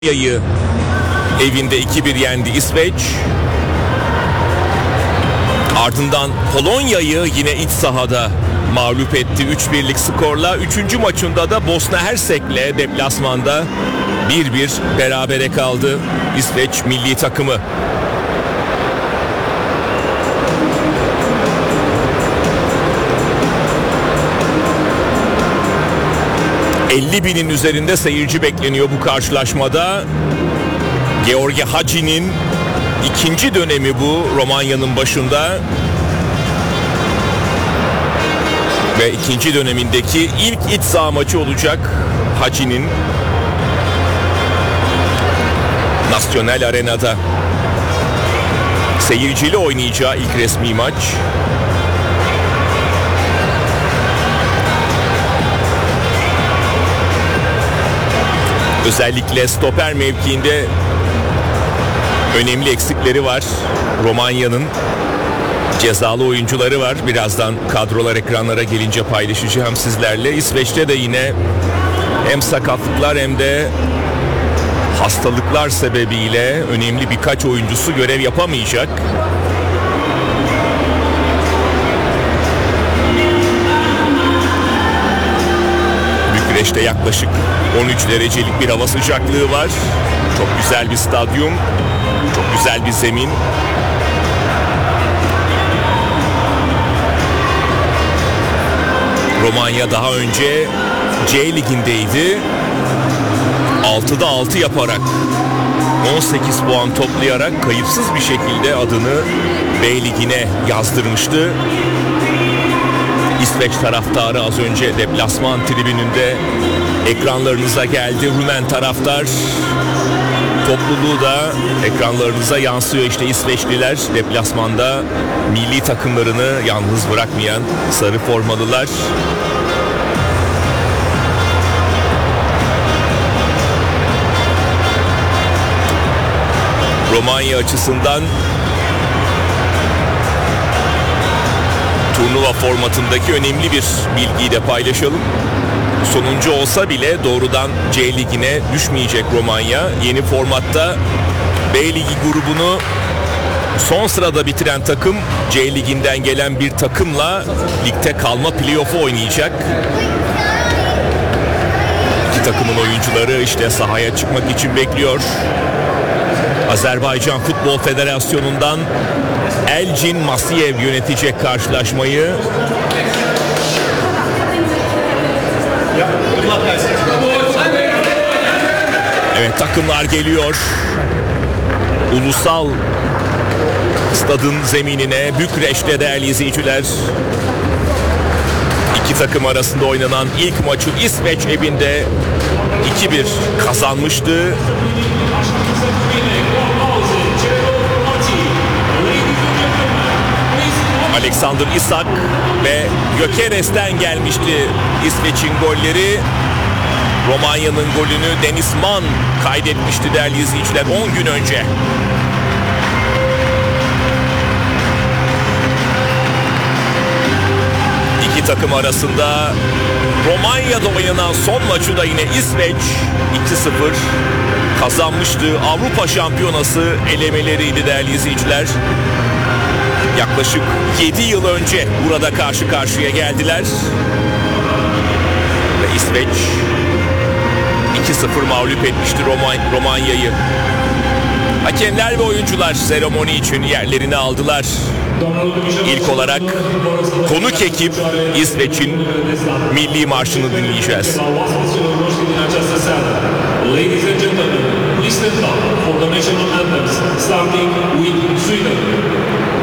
Romanya'yı evinde 2-1 yendi İsveç. Ardından Polonya'yı yine iç sahada mağlup etti 3-1'lik skorla. 3. maçında da Bosna Hersek'le deplasmanda 1-1 berabere kaldı İsveç milli takımı. ...50.000'in üzerinde seyirci bekleniyor bu karşılaşmada. Georgi Hagi'nin ikinci dönemi bu Romanya'nın başında. Ve ikinci dönemindeki ilk iç saha maçı olacak Hagi'nin. Nasyonel Arena'da seyirciyle oynayacağı ilk resmi maç. Özellikle stoper mevkiinde önemli eksikleri var. Romanya'nın cezalı oyuncuları var. Birazdan kadrolar ekranlara gelince paylaşacağım sizlerle. İsveç'te de yine hem sakatlıklar hem de hastalıklar sebebiyle önemli birkaç oyuncusu görev yapamayacak. Bükreş'te yaklaşık 13 derecelik bir hava sıcaklığı var. Çok güzel bir stadyum, çok güzel bir zemin. Romanya daha önce C ligindeydi. 6'da 6 yaparak 18 puan toplayarak kayıpsız bir şekilde adını B ligine yazdırmıştı. İsveç taraftarı az önce deplasman tribününde ekranlarınıza geldi. Rumen taraftar topluluğu da ekranlarınıza yansıyor. İşte İsveçliler deplasmanda milli takımlarını yalnız bırakmayan sarı formalılar. Romanya açısından turnuva formatındaki önemli bir bilgiyi de paylaşalım. Sonuncu olsa bile doğrudan C ligine düşmeyecek Romanya. Yeni formatta B ligi grubunu son sırada bitiren takım C liginden gelen bir takımla ligde kalma playoff'u oynayacak. İki takımın oyuncuları işte sahaya çıkmak için bekliyor. Azerbaycan Futbol Federasyonu'ndan Elcin Masiyev yönetecek karşılaşmayı. Evet, takımlar geliyor. Ulusal stadın zeminine Bükreş'te değerli izleyiciler. İki takım arasında oynanan ilk maçı İsveç evinde 2-1 kazanmıştı. Alexander Isak ve Gyökeres'ten gelmişti İsveç'in golleri. Romanya'nın golünü Denis Mann kaydetmişti değerli izleyiciler 10 gün önce. İki takım arasında Romanya'da oynanan son maçı da yine İsveç 2-0 kazanmıştı. Avrupa Şampiyonası elemeleriydi değerli izleyiciler. Yaklaşık 7 yıl önce burada karşı karşıya geldiler. Ve İsveç 2-0 mağlup etmişti Romanya'yı. Hakemler ve oyuncular seremoni için yerlerini aldılar. İlk olarak konuk ekip İsveç'in milli marşını dinleyeceğiz. Ladies and gentlemen, please stand up for the national anthems, starting with Sweden.